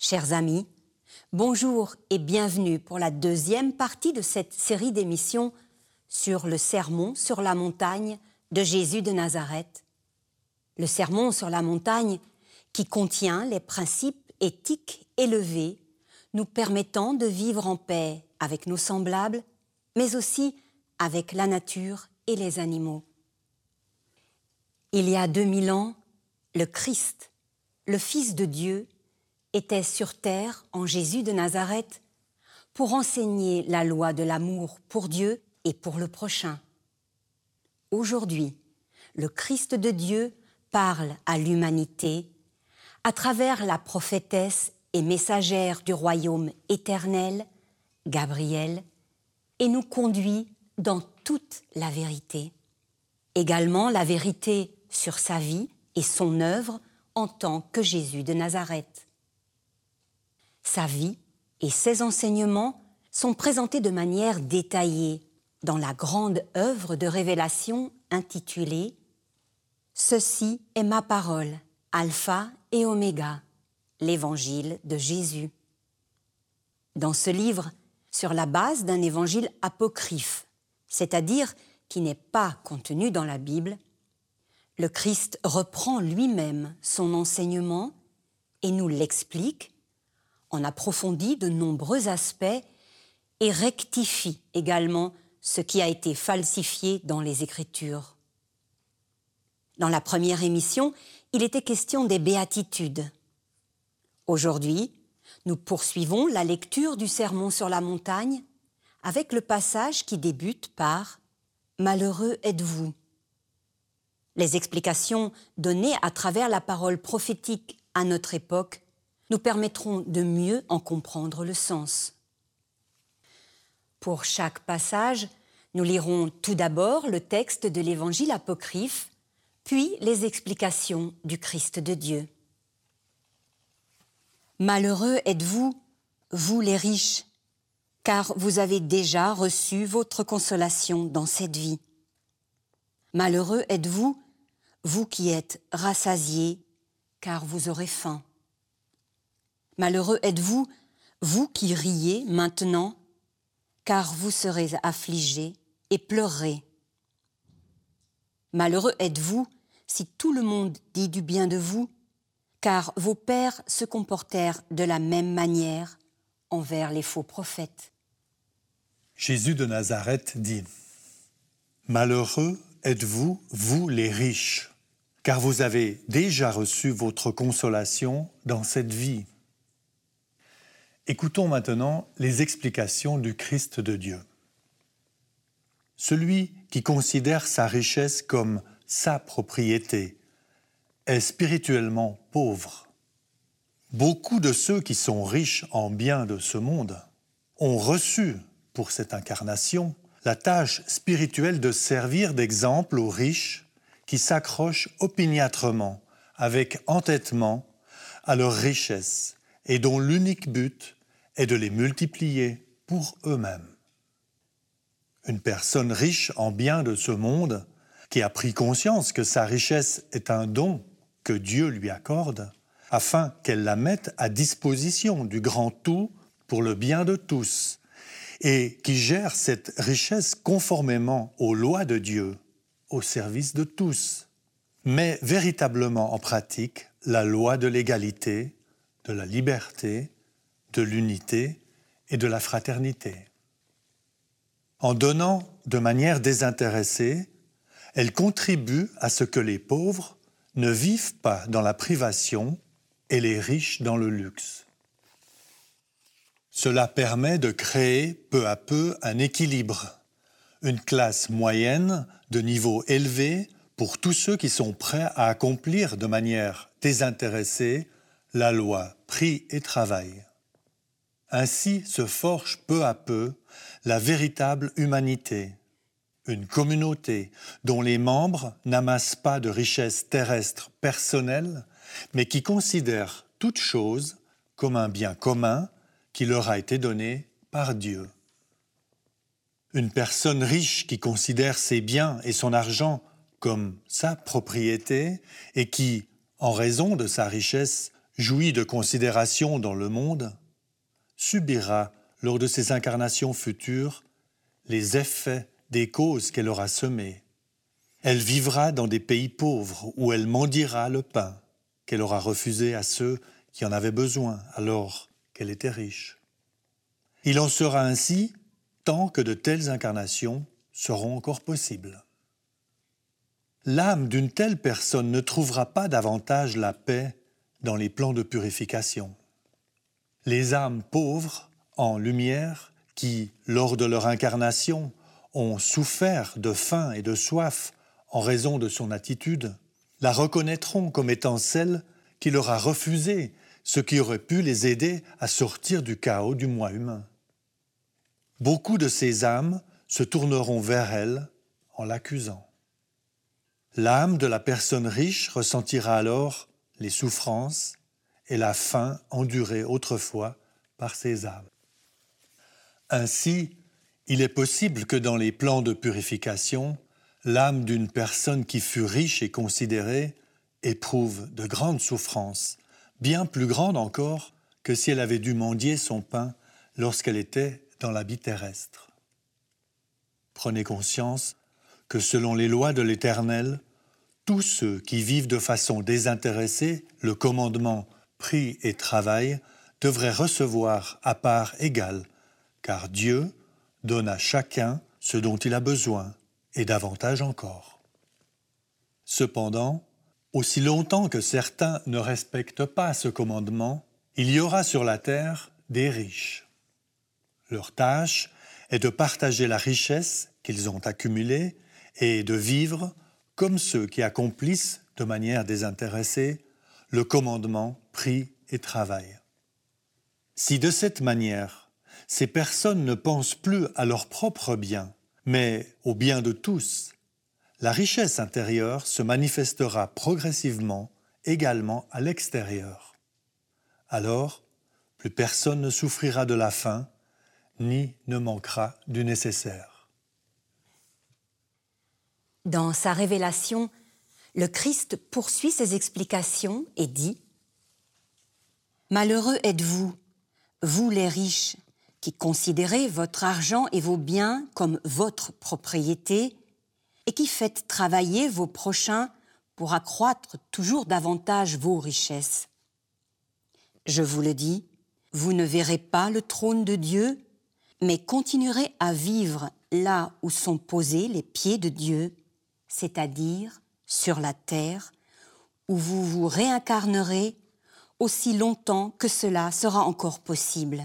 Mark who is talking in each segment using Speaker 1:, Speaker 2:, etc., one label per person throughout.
Speaker 1: Chers amis, bonjour et bienvenue pour la deuxième partie de cette série d'émissions sur le Sermon sur la montagne de Jésus de Nazareth. Le Sermon sur la montagne qui contient les principes éthiques élevés nous permettant de vivre en paix avec nos semblables, mais aussi avec la nature et les animaux. Il y a 2000 ans, le Christ, le Fils de Dieu, était sur terre en Jésus de Nazareth pour enseigner la loi de l'amour pour Dieu et pour le prochain. Aujourd'hui, le Christ de Dieu parle à l'humanité à travers la prophétesse et messagère du royaume éternel, Gabriel, et nous conduit dans toute la vérité. Également la vérité sur sa vie et son œuvre en tant que Jésus de Nazareth. Sa vie et ses enseignements sont présentés de manière détaillée dans la grande œuvre de révélation intitulée « Ceci est ma parole, Alpha et Oméga, l'évangile de Jésus ». Dans ce livre, sur la base d'un évangile apocryphe, c'est-à-dire qui n'est pas contenu dans la Bible, le Christ reprend lui-même son enseignement et nous l'explique, en approfondit de nombreux aspects et rectifie également ce qui a été falsifié dans les Écritures. Dans la première émission, il était question des béatitudes. Aujourd'hui, nous poursuivons la lecture du Sermon sur la montagne avec le passage qui débute par « Malheureux êtes-vous ». Les explications données à travers la parole prophétique à notre époque nous permettront de mieux en comprendre le sens. Pour chaque passage, nous lirons tout d'abord le texte de l'évangile apocryphe, puis les explications du Christ de Dieu. Malheureux êtes-vous, vous les riches, car vous avez déjà reçu votre consolation dans cette vie. Malheureux êtes-vous, vous qui êtes rassasiés, car vous aurez faim. Malheureux êtes-vous, vous qui riez maintenant, car vous serez affligés et pleurerez. Malheureux êtes-vous si tout le monde dit du bien de vous, car vos pères se comportèrent de la même manière envers les faux prophètes.
Speaker 2: Jésus de Nazareth dit « Malheureux êtes-vous, vous les riches, car vous avez déjà reçu votre consolation dans cette vie. » Écoutons maintenant les explications du Christ de Dieu. Celui qui considère sa richesse comme sa propriété est spirituellement pauvre. Beaucoup de ceux qui sont riches en biens de ce monde ont reçu, pour cette incarnation, la tâche spirituelle de servir d'exemple aux riches qui s'accrochent opiniâtrement, avec entêtement, à leur richesse et dont l'unique but est de les multiplier pour eux-mêmes. Une personne riche en biens de ce monde, qui a pris conscience que sa richesse est un don que Dieu lui accorde, afin qu'elle la mette à disposition du grand tout pour le bien de tous, et qui gère cette richesse conformément aux lois de Dieu, au service de tous, met véritablement en pratique la loi de l'égalité, de la liberté, de l'unité et de la fraternité. En donnant de manière désintéressée, elle contribue à ce que les pauvres ne vivent pas dans la privation et les riches dans le luxe. Cela permet de créer peu à peu un équilibre, une classe moyenne de niveau élevé pour tous ceux qui sont prêts à accomplir de manière désintéressée la loi prix et travail. Ainsi se forge peu à peu la véritable humanité, une communauté dont les membres n'amassent pas de richesses terrestres personnelles, mais qui considèrent toute chose comme un bien commun qui leur a été donné par Dieu. Une personne riche qui considère ses biens et son argent comme sa propriété et qui, en raison de sa richesse, jouit de considération dans le monde, subira, lors de ses incarnations futures, les effets des causes qu'elle aura semées. Elle vivra dans des pays pauvres où elle mendiera le pain qu'elle aura refusé à ceux qui en avaient besoin alors qu'elle était riche. Il en sera ainsi tant que de telles incarnations seront encore possibles. L'âme d'une telle personne ne trouvera pas davantage la paix dans les plans de purification. Les âmes pauvres, en lumière, qui, lors de leur incarnation, ont souffert de faim et de soif en raison de son attitude, la reconnaîtront comme étant celle qui leur a refusé ce qui aurait pu les aider à sortir du chaos du moi humain. Beaucoup de ces âmes se tourneront vers elle en l'accusant. L'âme de la personne riche ressentira alors les souffrances et la faim endurée autrefois par ces âmes. Ainsi, il est possible que dans les plans de purification, l'âme d'une personne qui fut riche et considérée éprouve de grandes souffrances, bien plus grandes encore que si elle avait dû mendier son pain lorsqu'elle était dans la vie terrestre. Prenez conscience que selon les lois de l'Éternel, tous ceux qui vivent de façon désintéressée le commandement « prie et travaille » devraient recevoir à part égale, car Dieu donne à chacun ce dont il a besoin, et davantage encore. Cependant, aussi longtemps que certains ne respectent pas ce commandement, il y aura sur la terre des riches. Leur tâche est de partager la richesse qu'ils ont accumulée et de vivre comme ceux qui accomplissent de manière désintéressée le commandement « prie et travaille ». Si de cette manière, ces personnes ne pensent plus à leur propre bien, mais au bien de tous, la richesse intérieure se manifestera progressivement également à l'extérieur. Alors, plus personne ne souffrira de la faim, ni ne manquera du nécessaire.
Speaker 1: Dans sa révélation, le Christ poursuit ses explications et dit « Malheureux êtes-vous, vous les riches, qui considérez votre argent et vos biens comme votre propriété et qui faites travailler vos prochains pour accroître toujours davantage vos richesses. Je vous le dis, vous ne verrez pas le trône de Dieu, mais continuerez à vivre là où sont posés les pieds de Dieu, c'est-à-dire sur la terre, où vous vous réincarnerez aussi longtemps que cela sera encore possible.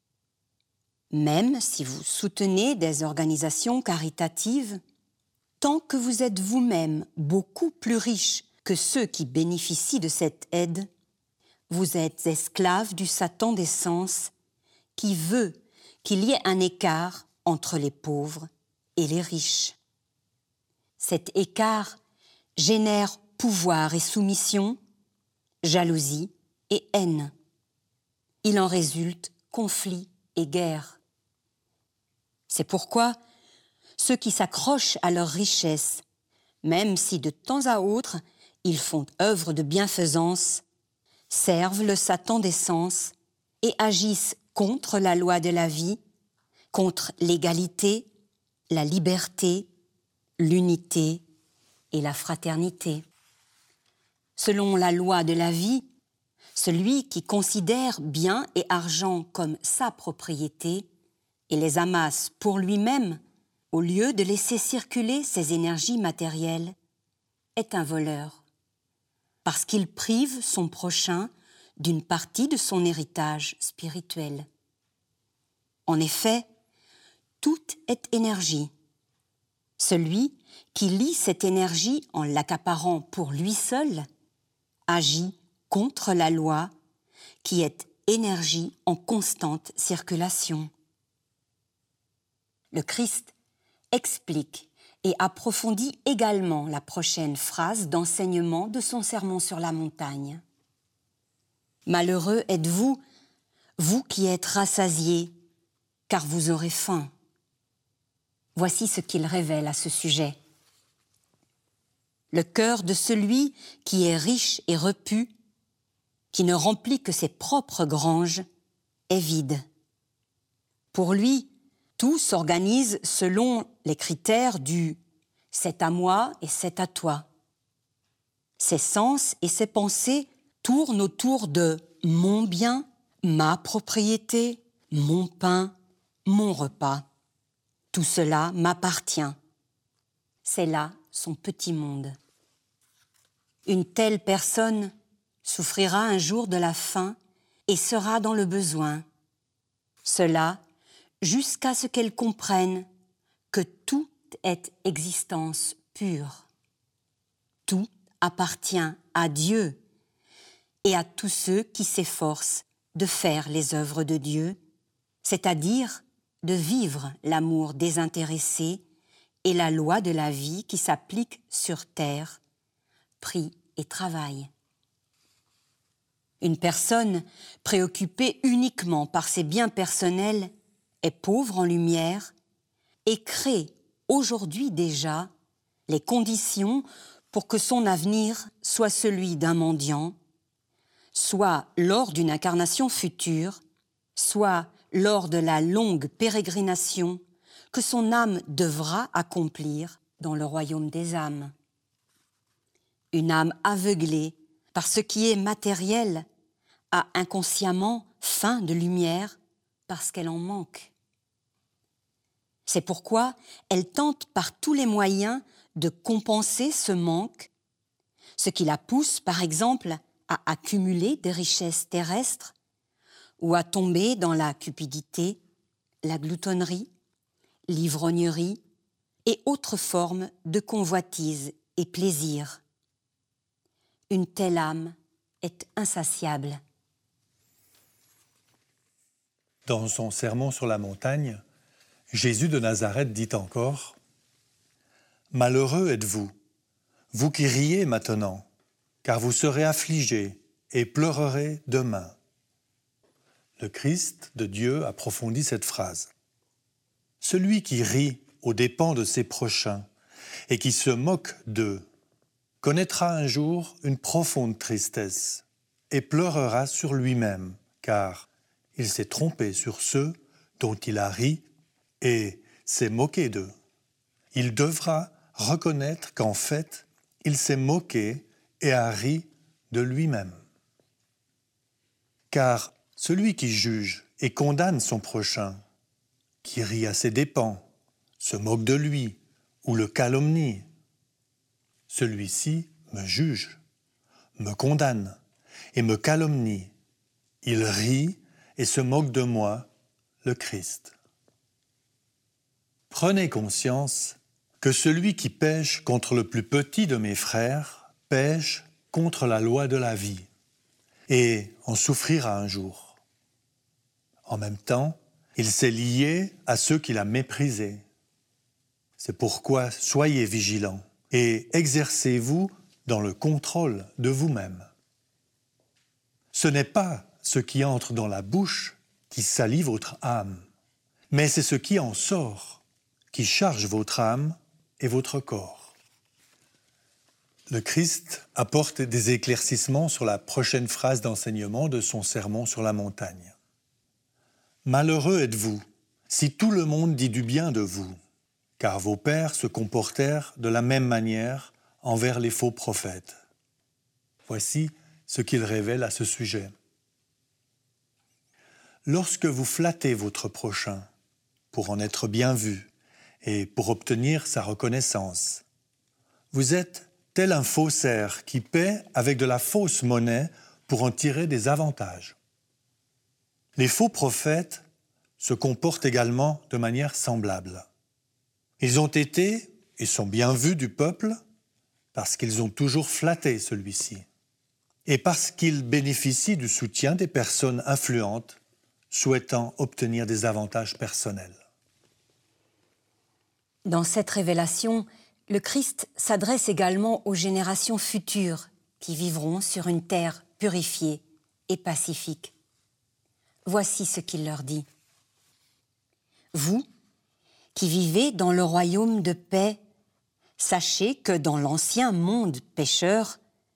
Speaker 1: Même si vous soutenez des organisations caritatives, tant que vous êtes vous-même beaucoup plus riche que ceux qui bénéficient de cette aide, vous êtes esclave du Satan des sens qui veut qu'il y ait un écart entre les pauvres et les riches. Cet écart génère pouvoir et soumission, jalousie et haine. Il en résulte conflit et guerre. C'est pourquoi ceux qui s'accrochent à leur richesse, même si de temps à autre ils font œuvre de bienfaisance, servent le Satan des sens et agissent contre la loi de la vie, contre l'égalité, la liberté, l'unité et la fraternité. Selon la loi de la vie, celui qui considère biens et argent comme sa propriété et les amasse pour lui-même, au lieu de laisser circuler ses énergies matérielles, est un voleur, parce qu'il prive son prochain d'une partie de son héritage spirituel. En effet, tout est énergie. Celui qui lie cette énergie en l'accaparant pour lui seul agit contre la loi qui est énergie en constante circulation. Le Christ explique et approfondit également la prochaine phrase d'enseignement de son sermon sur la montagne. « Malheureux êtes-vous, vous qui êtes rassasiés, car vous aurez faim. » Voici ce qu'il révèle à ce sujet. Le cœur de celui qui est riche et repu, qui ne remplit que ses propres granges, est vide. Pour lui, tout s'organise selon les critères du « c'est à moi et c'est à toi ». Ses sens et ses pensées tournent autour de « mon bien », ma propriété, mon pain, mon repas. Tout cela m'appartient. C'est là son petit monde. Une telle personne souffrira un jour de la faim et sera dans le besoin. Cela jusqu'à ce qu'elle comprenne que tout est existence pure. Tout appartient à Dieu et à tous ceux qui s'efforcent de faire les œuvres de Dieu, c'est-à-dire de vivre l'amour désintéressé et la loi de la vie qui s'applique sur terre, prie et travail. Une personne préoccupée uniquement par ses biens personnels est pauvre en lumière et crée aujourd'hui déjà les conditions pour que son avenir soit celui d'un mendiant, soit lors d'une incarnation future, soit lors de la longue pérégrination que son âme devra accomplir dans le royaume des âmes. Une âme aveuglée par ce qui est matériel a inconsciemment faim de lumière parce qu'elle en manque. C'est pourquoi elle tente par tous les moyens de compenser ce manque, ce qui la pousse par exemple à accumuler des richesses terrestres ou à tomber dans la cupidité, la gloutonnerie, l'ivrognerie et autres formes de convoitise et plaisir. Une telle âme est insatiable.
Speaker 2: Dans son sermon sur la montagne, Jésus de Nazareth dit encore « Malheureux êtes-vous, vous qui riez maintenant, car vous serez affligés et pleurerez demain. » Le Christ de Dieu approfondit cette phrase. Celui qui rit aux dépens de ses prochains et qui se moque d'eux connaîtra un jour une profonde tristesse et pleurera sur lui-même, car il s'est trompé sur ceux dont il a ri et s'est moqué d'eux. Il devra reconnaître qu'en fait, il s'est moqué et a ri de lui-même. Car celui qui juge et condamne son prochain, qui rit à ses dépens, se moque de lui ou le calomnie, celui-ci me juge, me condamne et me calomnie. Il rit et se moque de moi, le Christ. Prenez conscience que celui qui pêche contre le plus petit de mes frères pêche contre la loi de la vie et en souffrira un jour. En même temps, il s'est lié à ceux qu'il a méprisés. C'est pourquoi soyez vigilants et exercez-vous dans le contrôle de vous-même. Ce n'est pas ce qui entre dans la bouche qui salit votre âme, mais c'est ce qui en sort qui charge votre âme et votre corps. Le Christ apporte des éclaircissements sur la prochaine phrase d'enseignement de son sermon sur la montagne. Malheureux êtes-vous si tout le monde dit du bien de vous, car vos pères se comportèrent de la même manière envers les faux prophètes. Voici ce qu'il révèle à ce sujet. Lorsque vous flattez votre prochain pour en être bien vu et pour obtenir sa reconnaissance, vous êtes tel un faussaire qui paie avec de la fausse monnaie pour en tirer des avantages. Les faux prophètes se comportent également de manière semblable. Ils ont été et sont bien vus du peuple parce qu'ils ont toujours flatté celui-ci et parce qu'ils bénéficient du soutien des personnes influentes souhaitant obtenir des avantages personnels.
Speaker 1: Dans cette révélation, le Christ s'adresse également aux générations futures qui vivront sur une terre purifiée et pacifique. Voici ce qu'il leur dit. Vous, qui vivez dans le royaume de paix, sachez que dans l'ancien monde pécheur,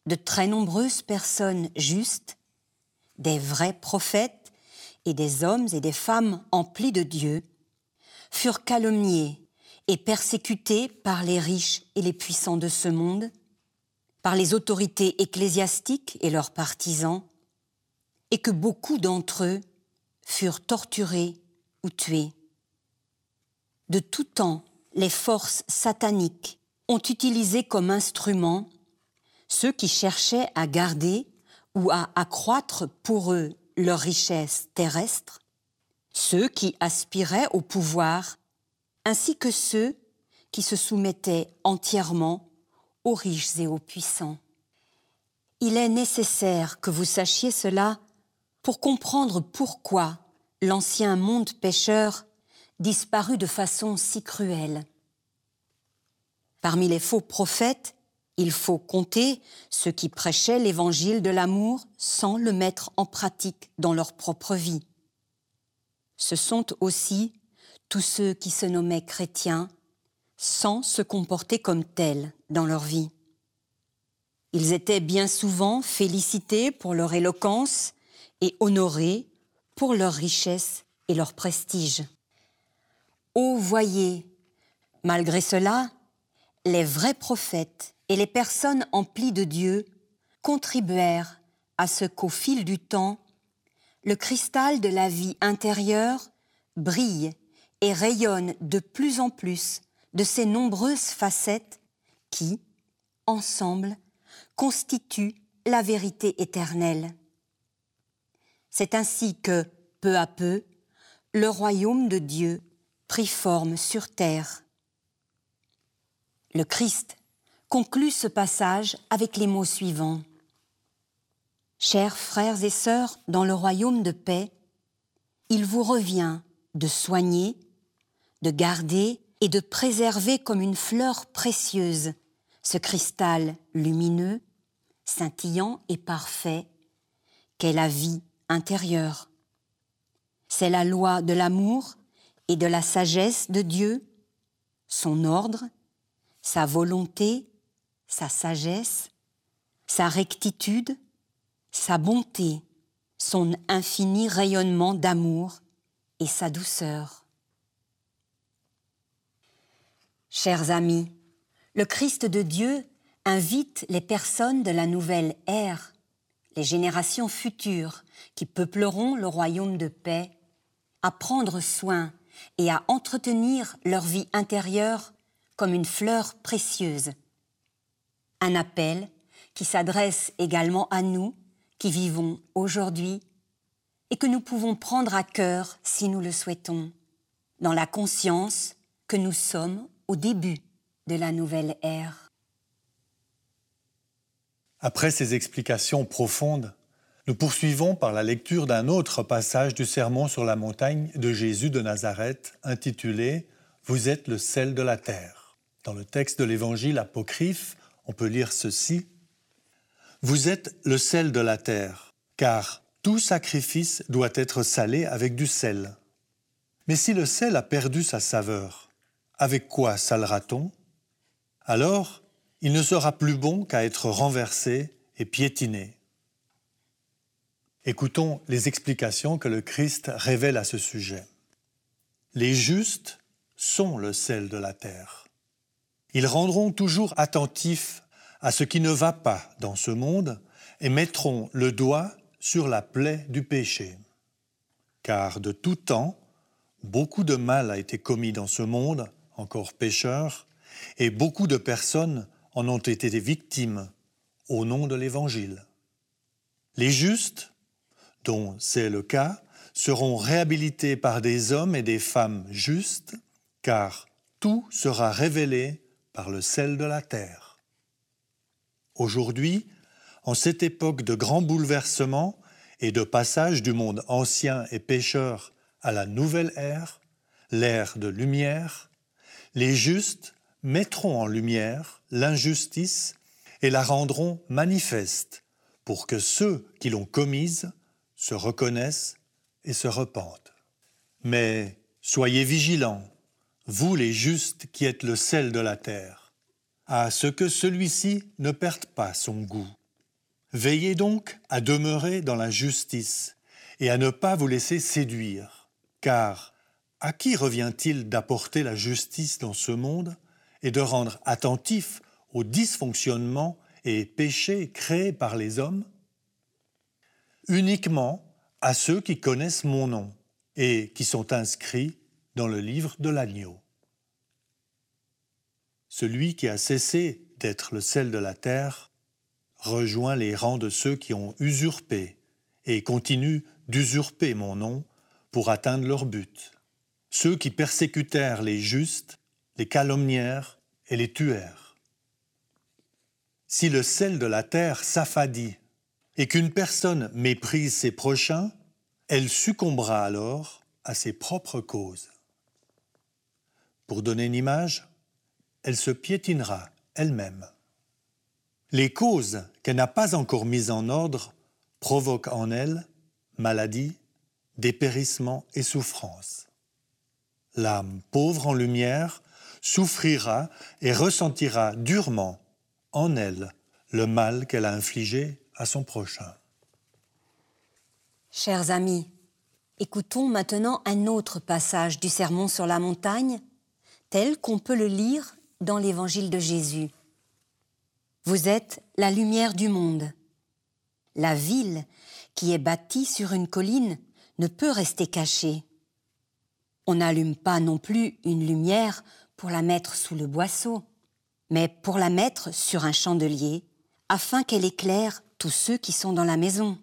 Speaker 1: de très nombreuses personnes justes, des vrais prophètes et des hommes et des femmes emplis de Dieu, furent calomniés et persécutés par les riches et les puissants de ce monde, par les autorités ecclésiastiques et leurs partisans, et que beaucoup d'entre eux furent torturés ou tués. De tout temps, les forces sataniques ont utilisé comme instrument ceux qui cherchaient à garder ou à accroître pour eux leur richesse terrestre, ceux qui aspiraient au pouvoir, ainsi que ceux qui se soumettaient entièrement aux riches et aux puissants. Il est nécessaire que vous sachiez cela pour comprendre pourquoi l'ancien monde pécheur disparut de façon si cruelle. Parmi les faux prophètes, il faut compter ceux qui prêchaient l'évangile de l'amour sans le mettre en pratique dans leur propre vie. Ce sont aussi tous ceux qui se nommaient chrétiens sans se comporter comme tels dans leur vie. Ils étaient bien souvent félicités pour leur éloquence et honorés pour leur richesse et leur prestige. Ô voyez, malgré cela, les vrais prophètes et les personnes emplies de Dieu contribuèrent à ce qu'au fil du temps, le cristal de la vie intérieure brille et rayonne de plus en plus de ces nombreuses facettes qui, ensemble, constituent la vérité éternelle. C'est ainsi que, peu à peu, le royaume de Dieu prit forme sur terre. Le Christ conclut ce passage avec les mots suivants. « Chers frères et sœurs dans le royaume de paix, il vous revient de soigner, de garder et de préserver comme une fleur précieuse ce cristal lumineux, scintillant et parfait qu'est la vie intérieure. C'est la loi de l'amour et de la sagesse de Dieu, son ordre, sa volonté, sa sagesse, sa rectitude, sa bonté, son infini rayonnement d'amour et sa douceur. » Chers amis, le Christ de Dieu invite les personnes de la nouvelle ère, les générations futures qui peupleront le royaume de paix, à prendre soin et à entretenir leur vie intérieure comme une fleur précieuse. Un appel qui s'adresse également à nous qui vivons aujourd'hui et que nous pouvons prendre à cœur si nous le souhaitons, dans la conscience que nous sommes au début de la nouvelle ère.
Speaker 2: Après ces explications profondes, nous poursuivons par la lecture d'un autre passage du Sermon sur la montagne de Jésus de Nazareth, intitulé « Vous êtes le sel de la terre ». Dans le texte de l'Évangile apocryphe, on peut lire ceci. « Vous êtes le sel de la terre, car tout sacrifice doit être salé avec du sel. Mais si le sel a perdu sa saveur, avec quoi salera-t-on? Alors, il ne sera plus bon qu'à être renversé et piétiné. » Écoutons les explications que le Christ révèle à ce sujet. Les justes sont le sel de la terre. Ils rendront toujours attentifs à ce qui ne va pas dans ce monde et mettront le doigt sur la plaie du péché. Car de tout temps, beaucoup de mal a été commis dans ce monde, encore pécheur, et beaucoup de personnes en ont été victimes au nom de l'Évangile. Les justes, dont c'est le cas, seront réhabilités par des hommes et des femmes justes, car tout sera révélé par le sel de la terre. Aujourd'hui, en cette époque de grands bouleversements et de passage du monde ancien et pécheur à la nouvelle ère, l'ère de lumière, les justes mettront en lumière l'injustice et la rendront manifeste pour que ceux qui l'ont commise se reconnaissent et se repentent. Mais soyez vigilants, vous les justes qui êtes le sel de la terre, à ce que celui-ci ne perde pas son goût, Veillez donc à demeurer dans la justice et à ne pas vous laisser séduire, car à qui revient-il d'apporter la justice dans ce monde et de rendre attentif aux dysfonctionnements et péchés créés par les hommes? Uniquement à ceux qui connaissent mon nom et qui sont inscrits dans le livre de l'agneau. Celui qui a cessé d'être le sel de la terre rejoint les rangs de ceux qui ont usurpé et continuent d'usurper mon nom pour atteindre leur but. Ceux qui persécutèrent les justes, les calomnièrent et les tuèrent. Si le sel de la terre s'affadit et qu'une personne méprise ses prochains, elle succombera alors à ses propres causes. Pour donner une image, elle se piétinera elle-même. Les causes qu'elle n'a pas encore mises en ordre provoquent en elle maladie, dépérissement et souffrance. L'âme pauvre en lumière souffrira et ressentira durement en elle le mal qu'elle a infligé à son prochain.
Speaker 1: Chers amis, écoutons maintenant un autre passage du Sermon sur la montagne, tel qu'on peut le lire dans l'Évangile de Jésus. Vous êtes la lumière du monde. La ville qui est bâtie sur une colline ne peut rester cachée. On n'allume pas non plus une lumière pour la mettre sous le boisseau, mais pour la mettre sur un chandelier, afin qu'elle éclaire tous ceux qui sont dans la maison.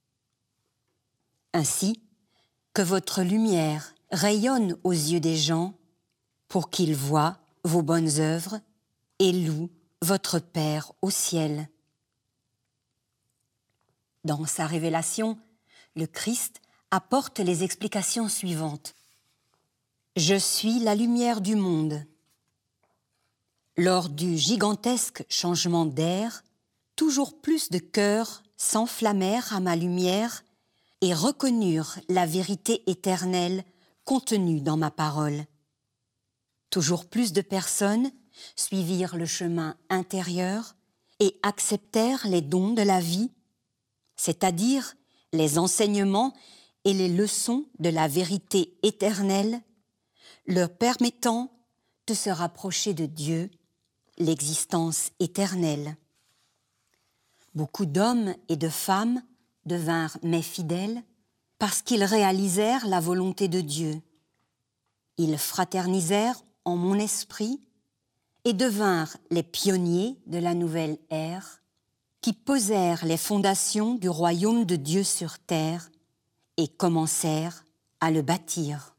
Speaker 1: Ainsi, que votre lumière rayonne aux yeux des gens, pour qu'ils voient vos bonnes œuvres et louent votre Père au ciel. Dans sa révélation, le Christ apporte les explications suivantes. Je suis la lumière du monde. Lors du gigantesque changement d'air, toujours plus de cœurs s'enflammèrent à ma lumière et reconnurent la vérité éternelle contenue dans ma parole. Toujours plus de personnes suivirent le chemin intérieur et acceptèrent les dons de la vie, c'est-à-dire les enseignements et les leçons de la vérité éternelle, leur permettant de se rapprocher de Dieu, l'existence éternelle. Beaucoup d'hommes et de femmes devinrent mes fidèles parce qu'ils réalisèrent la volonté de Dieu. Ils fraternisèrent en mon esprit et devinrent les pionniers de la nouvelle ère qui posèrent les fondations du royaume de Dieu sur terre et commencèrent à le bâtir.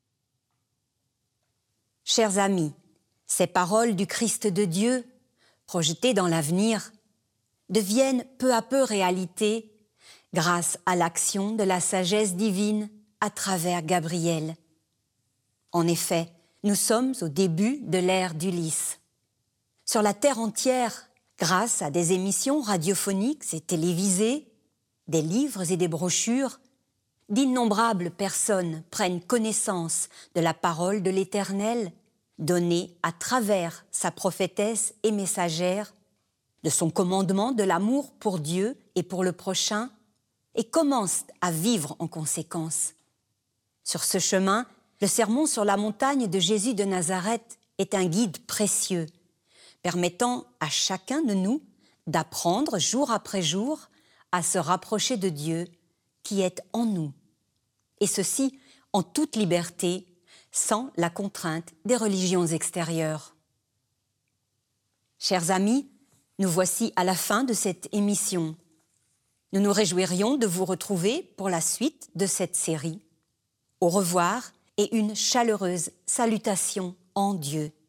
Speaker 1: Chers amis, ces paroles du Christ de Dieu, projetées dans l'avenir, deviennent peu à peu réalité grâce à l'action de la sagesse divine à travers Gabriel. En effet, nous sommes au début de l'ère d'Ulysse. Sur la terre entière, grâce à des émissions radiophoniques et télévisées, des livres et des brochures, d'innombrables personnes prennent connaissance de la parole de l'Éternel, donnée à travers sa prophétesse et messagère, de son commandement de l'amour pour Dieu et pour le prochain, et commencent à vivre en conséquence. Sur ce chemin, le Sermon sur la montagne de Jésus de Nazareth est un guide précieux, permettant à chacun de nous d'apprendre jour après jour à se rapprocher de Dieu qui est en nous, et ceci en toute liberté, sans la contrainte des religions extérieures. Chers amis, nous voici à la fin de cette émission. Nous nous réjouirions de vous retrouver pour la suite de cette série. Au revoir et une chaleureuse salutation en Dieu.